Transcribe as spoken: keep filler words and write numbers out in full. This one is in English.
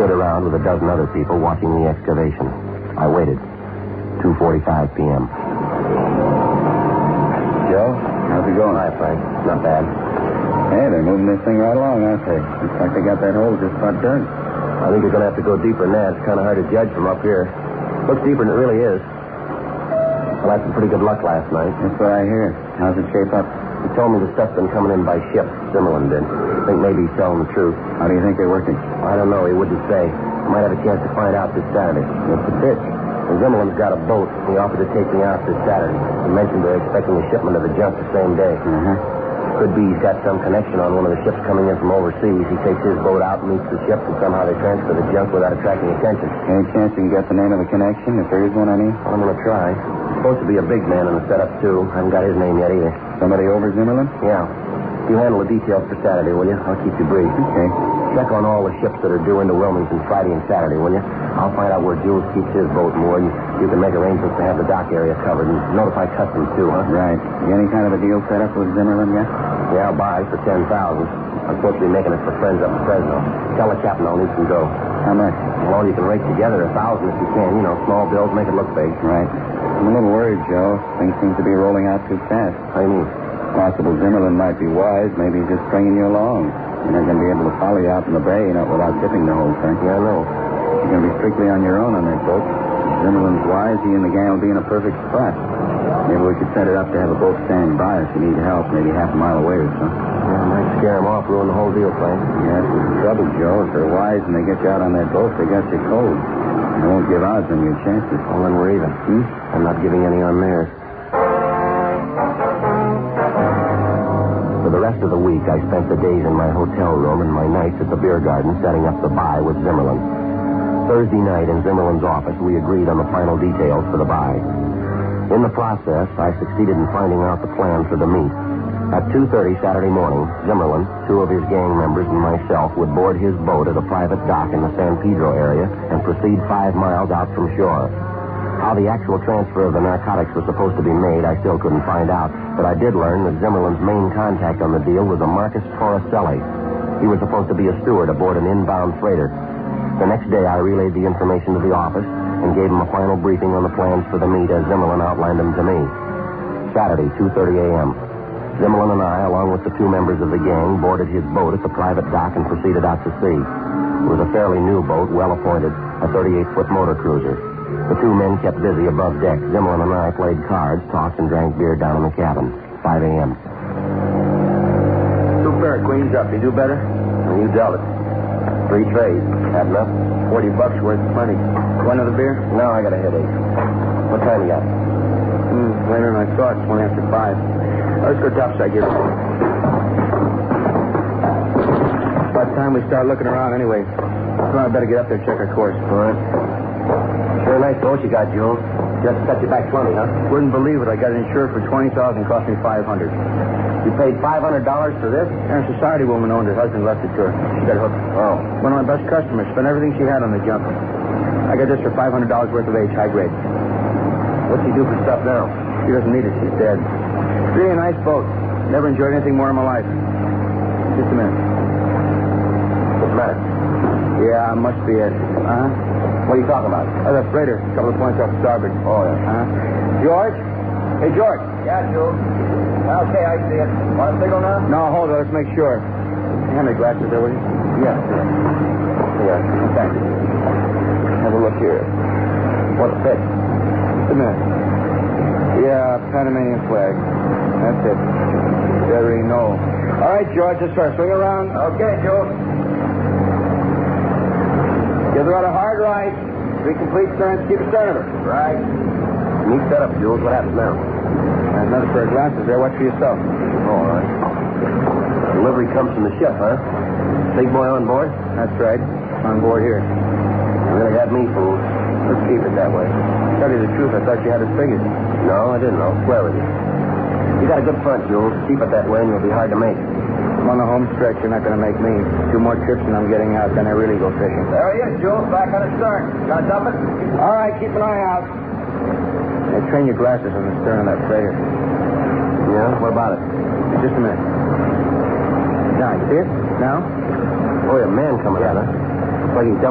stood around with a dozen other people watching the excavation. I waited. two forty-five p.m. Joe, how's it going? Hi, Frank. Not bad. Hey, they're moving this thing right along, aren't they? Looks like they got that hole just about dug. I think you're going to have to go deeper than that. It's kind of hard to judge from up here. Looks deeper than it really is. Well, I had some pretty good luck last night. That's what I hear. How's it shape up? He told me the stuff's been coming in by ship. Zimmerman did. I think maybe he's telling the truth. How do you think they're working? I don't know. He wouldn't say. I might have a chance to find out this Saturday. What's the pitch? Well, Zimmerman's got a boat. He offered to take me out this Saturday. He mentioned they're expecting a shipment of the junk the same day. Uh-huh. Could be he's got some connection on one of the ships coming in from overseas. He takes his boat out, meets the ship, and somehow they transfer the junk without attracting attention. Any chance you can get the name of the connection, if there is one, I mean? Well, I'm going to try. He's supposed to be a big man in the setup, too. I haven't got his name yet either. Somebody over Zimmerman? Yeah. You handle the details for Saturday, will you? I'll keep you brief. Okay. Check on all the ships that are due into Wilmington Friday and Saturday, will you? I'll find out where Jules keeps his boat moored, and you can make arrangements to have the dock area covered and notify customs, too, huh? Right. You any kind of a deal set up with Zimmerman yet? Yeah, I'll buy for ten thousand dollars. I'm supposed to be making it for friends up in Fresno. Tell the captain I'll need some dough. How much? Well, you can rake together a thousand if you can. You know, small bills, make it look big. Right. I'm a little worried, Joe. Things seem to be rolling out too fast. How do you mean? Possible Zimmerman might be wise. Maybe he's just stringing you along. You're not going to be able to follow you out in the bay, you know, without tipping the whole thing. Yeah, I know. You're going to be strictly on your own on that boat. If Zimmerman's wise, he and the gang will be in a perfect spot. Maybe we could set it up to have a boat standing by if you need help, maybe half a mile away or so. Yeah, might scare him off, ruin the whole deal, Frank. Yeah, that's the trouble, Joe. If they're wise and they get you out on that boat, they got you cold. They won't give odds on your chances. Well, then we're even. Hmm? I'm not giving any on theirs. For the rest of the week, I spent the days in my hotel room and my nights at the beer garden setting up the buy with Zimmerman. Thursday night in Zimmerman's office, we agreed on the final details for the buy. In the process, I succeeded in finding out the plan for the meet. At two thirty Saturday morning, Zimmerman, two of his gang members, and myself would board his boat at a private dock in the San Pedro area and proceed five miles out from shore. How the actual transfer of the narcotics was supposed to be made, I still couldn't find out, but I did learn that Zimmerman's main contact on the deal was a Marcus Torricelli. He was supposed to be a steward aboard an inbound freighter. The next day, I relayed the information to the office and gave him a final briefing on the plans for the meet as Zimmerman outlined them to me. Saturday, two thirty a.m. Zimmerman and I, along with the two members of the gang, boarded his boat at the private dock and proceeded out to sea. It was a fairly new boat, well appointed, a thirty-eight foot motor cruiser. The two men kept busy above deck. Zimmerman and I played cards, talked, and drank beer down in the cabin. five a.m. Two fair queens up. You do better? And you dealt it. Three trays. Had enough? Forty bucks worth plenty. Want another beer? No, I got a headache. What time you got? Hmm, later than I thought. It's twenty after five. Let's go topside, give it. About time we start looking around anyway. Come on, I better get up there and check our course. All right. Sure nice boat you got, Jules. Just set you back twenty, huh? Wouldn't believe it. I got it insured for twenty thousand dollars, cost me five hundred dollars. You paid five hundred dollars for this? And a society woman owned it. Husband left it to her. She got hooked. Oh. One of my best customers. Spent everything she had on the junk. I got this for five hundred dollars worth of age, high grade. What's he do for stuff now? She doesn't need it. She's dead. Really nice boat. Never enjoyed anything more in my life. Just a minute. What's the matter? Yeah, must be it. Uh-huh. What are you talking about? Oh, the freighter. A couple of points off starboard. Oh, yeah. Uh-huh. George? Hey, George. Yeah, Jules. Okay, I see it. Want a signal now? No, hold on. Let's make sure. Hand me glasses there, will you? Yeah, sure. Yeah, thanks. Have a look here. What's the pitch? Just a minute. Yeah, Panamanian flag. That's it. Very no. All right, George, let's start. Swing around. Okay, Jules. Give the rudder hard right. Three complete turns. Keep it center. Right. Neat setup, Jules. What happens now? And another pair of glasses there. Watch for yourself. All right. Delivery comes from the ship, huh? Big boy on board? That's right. On board here. You really had me fooled. Let's keep it that way. To tell you the truth, I thought you had it figured. No, I didn't. I'll swear with you. You got a good front, Jules. Keep it that way and you'll be hard to make. I'm on the home stretch. You're not going to make me. Two more trips and I'm getting out. Then I really go fishing. There he is, Jules. Back on the stern. Got to dump it? All right, keep an eye out. Hey, train your glasses on the stern of that freighter. Yeah? What about it? Just a minute. Now, you see it? Now? Boy, a man coming at us. Looks like he's